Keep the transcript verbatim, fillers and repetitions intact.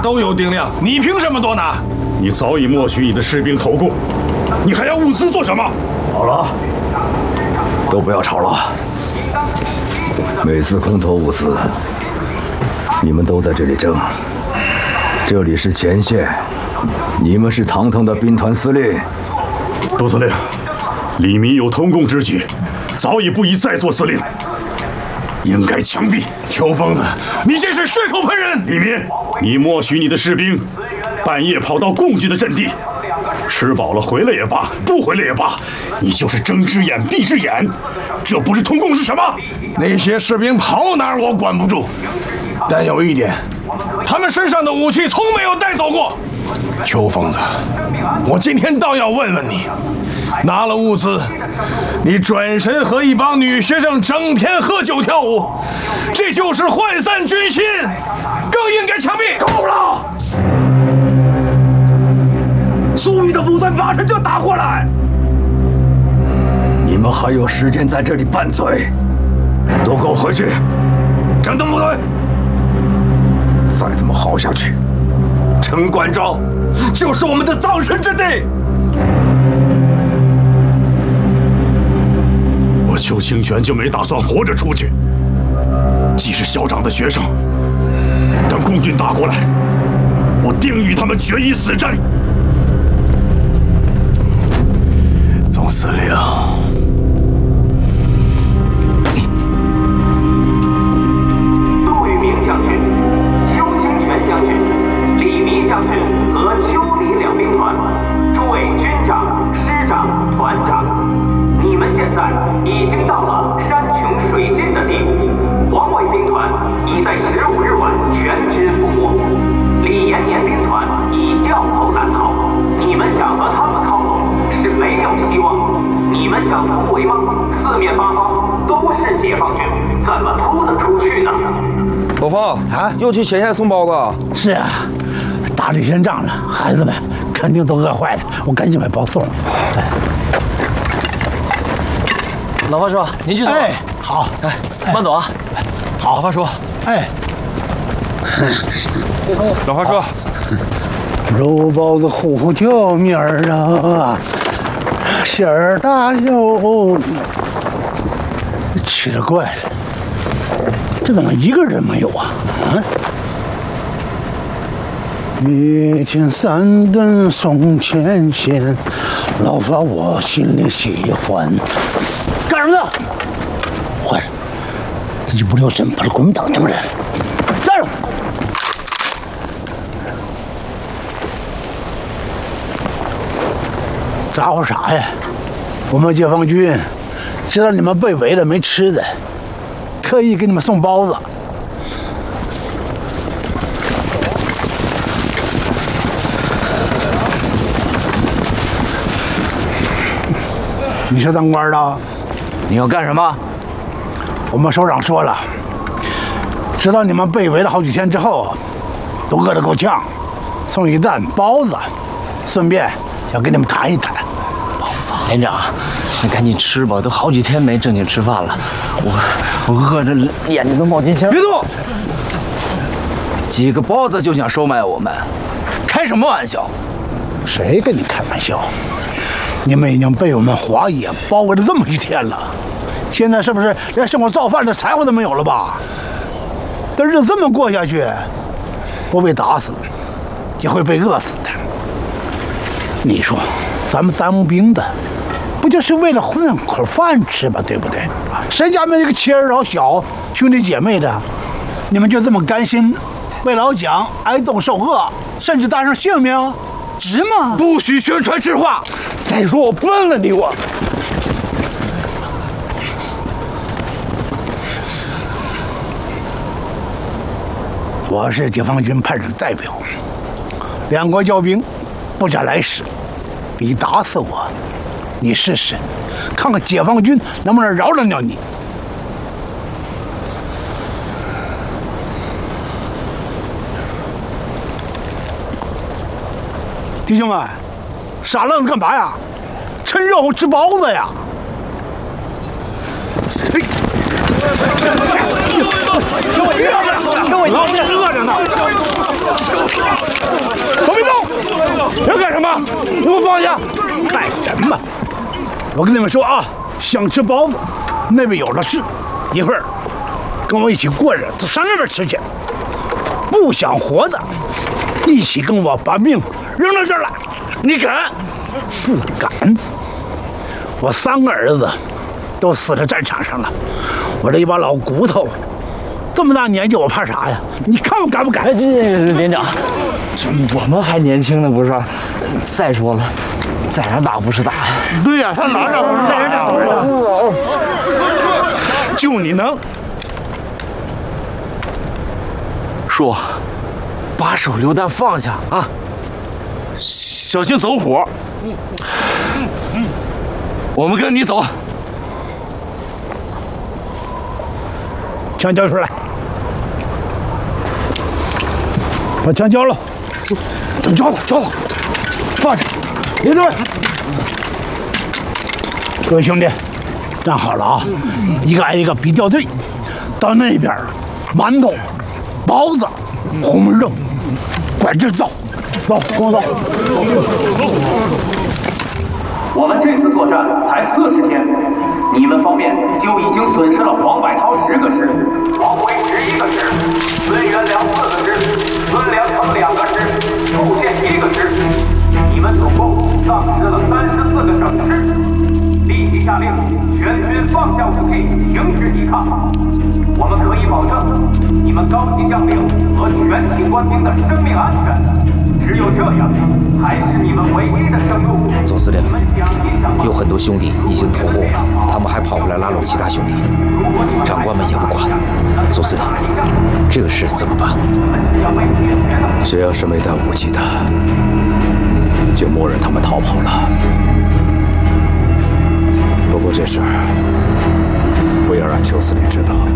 都有定量，你凭什么多拿？ 你早已默许你的士兵投共，你还要物资做什么？ 好了，都不要吵了。每次空投物资，你们都在这里争。这里是前线，你们是堂堂的兵团司令。 都司令，李弥有通共之举，早已不宜再做司令，应该枪毙。 邱疯子，你这是血口喷人！ 李弥，你默许你的士兵半夜跑到共军的阵地，吃饱了回来也罢，不回来也罢，你就是睁只眼闭只眼，这不是通共是什么？ 那些士兵跑哪儿我管不住，但有一点，他们身上的武器从没有带走过。邱疯子，我今天倒要问问你，拿了物资，你转身和一帮女学生整天喝酒跳舞，这就是涣散军心，更应该枪毙。 够了！苏玉的部队马上就打过来，你们还有时间在这里拌嘴，都给我回去，整顿部队。再这么耗下去，陈关庄就是我们的葬身之地。 我邱清泉就没打算活着出去。既是校长的学生，等共军打过来，我定与他们决一死战。 总司令， 杜聿明将军、邱清泉将军、李弥将军和邱李两兵团，诸位军长、师长、团长，你们现在已经到了山穷水尽的地步。黄卫兵团已在十五日晚全军覆没，李延年兵团已掉头难逃。你们想和他们靠拢是没有希望。你们想突围吗？四面八方都是解放军，怎么突得出去呢？ 老方啊，又去前线送包子？ 是啊，打了一天仗了，孩子们肯定都饿坏了，我赶紧把包送了。哎， 老方叔，您去走。 哎，好， 哎，慢走啊。好，老方叔。 哎， 老方叔， 肉包子糊糊叫面儿啊，馅儿大哟，奇了怪了，这怎么一个人没有啊？啊！一天三顿送前线，老法我心里喜欢。干什么呢？坏了，这就不留神把这国民党整人。站住！咋呼啥呀？我们解放军知道你们被围了没吃的，特意给你们送包子。你是当官的？ 你要干什么？ 我们首长说了，知道你们被围了好几天之后，都饿得够呛，送一担包子，顺便要跟你们谈一谈。 包子，连长，咱赶紧吃吧，都好几天没正经吃饭了，我我饿着眼睛都冒金星。 别动！ 几个包子就想收买我们，开什么玩笑？ 谁跟你开玩笑？你们已经被我们华野包围了这么几天了，现在是不是连生火造饭的柴火都没有了吧？这日子这么过下去，不被打死，也会被饿死的。你说，咱们当兵的，不就是为了混口饭吃吗？对不对？谁家没一个妻儿老小、兄弟姐妹的？你们就这么甘心为老蒋挨冻受饿，甚至搭上性命，值吗？ 不许宣传吃话！ 再说我不问了你我。我是解放军派出的代表，两国交兵，不斩来使。你打死我，你试试，看看解放军能不能饶得了你。弟兄们，傻愣子干嘛呀？趁热乎吃包子呀！哎，给我一个，给我一个，饿着呢。 长，你给我放下！ 干什么？我跟你们说啊，想吃包子，那边有了事，一会儿跟我一起过日子，上那边吃去。不想活的，一起跟我把命扔到这儿来。 你敢？ 不敢。我三个儿子都死在战场上了，我这一把老骨头，这么大年纪我怕啥呀？你看我敢不敢？ 这连长，我们还年轻呢，不是？再说了，在哪打不是打呀？ 对呀、啊，上哪打不是在哪打不是打？就你能。 叔，把手榴弹放下啊！小心走火。我们跟你走。 枪交出来，把枪交了，交了，交了，放下，列队。各位兄弟，站好了啊，一个挨一个比调队，到那边，馒头、包子、红焖肉，管这走，走，跟我走。 我们这次作战才四十天，你们方面就已经损失了黄百韬十个师，王维十一个师，孙元良四个师，孙良诚两个师，宿县一个师，你们总共丧失了三十四个整师。立即下令，全军放下武器，停止抵抗。我们可以保证你们高级将领和全体官兵的生命安全。只有这样，才是你们唯一的生路。 总司令，有很多兄弟已经投共了，他们还跑回来拉拢其他兄弟，长官们也不管。总司令，这个事怎么办？ 只要是没带武器的，就默认他们逃跑了。不过这事儿不要让邱司令知道。